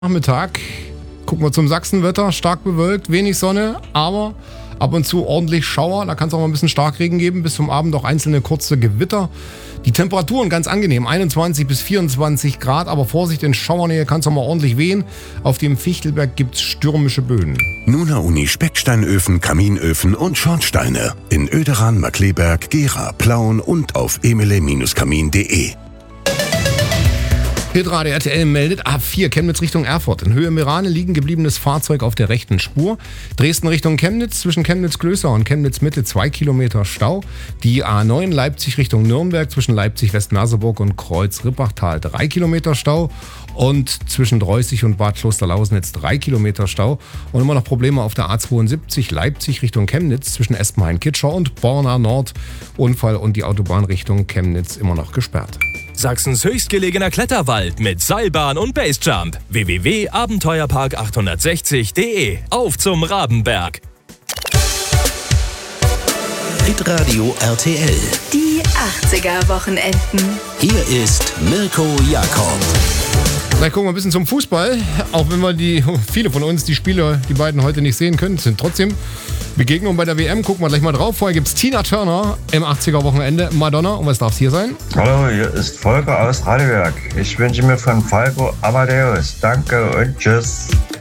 Nachmittag gucken wir zum Sachsenwetter. Stark bewölkt, wenig Sonne, aber ab und zu ordentlich Schauer. Da kann es auch mal ein bisschen Starkregen geben. Bis zum Abend auch einzelne kurze Gewitter. Die Temperaturen ganz angenehm, 21 bis 24 Grad. Aber Vorsicht, in Schauernähe kann es auch mal ordentlich wehen. Auf dem Fichtelberg gibt es stürmische Böen. Nuna Uni Specksteinöfen, Kaminöfen und Schornsteine. In Oederan, Markleberg, Gera, Plauen und auf emele-kamin.de. Hitradio RTL meldet, A4 Chemnitz Richtung Erfurt. In Höhe Merane liegen gebliebenes Fahrzeug auf der rechten Spur. Dresden Richtung Chemnitz, zwischen Chemnitz-Klößer und Chemnitz-Mitte 2 Kilometer Stau. Die A9 Leipzig Richtung Nürnberg, zwischen Leipzig-Westmerseburg und Kreuz-Rippachtal 3 Kilometer Stau. Und zwischen Dreußig und Bad Klosterlausnitz 3 Kilometer Stau. Und immer noch Probleme auf der A72 Leipzig Richtung Chemnitz, zwischen Espenhain-Kitschau und Borna Nord. Unfall und die Autobahn Richtung Chemnitz immer noch gesperrt. Sachsens höchstgelegener Kletterwald mit Seilbahn und Basejump. www.abenteuerpark860.de. Auf zum Rabenberg. Hitradio RTL. Die 80er Wochenenden. Hier ist Mirko Jakob. Vielleicht gucken wir ein bisschen zum Fußball, auch wenn wir viele von uns die Spiele, die beiden heute nicht sehen können, sind trotzdem Begegnungen bei der WM. Gucken wir gleich mal drauf. Vorher gibt es Tina Turner im 80er-Wochenende, Madonna. Und was darf es hier sein? Hallo, hier ist Volker aus Radeberg. Ich wünsche mir von Falco Amadeus. Danke und tschüss.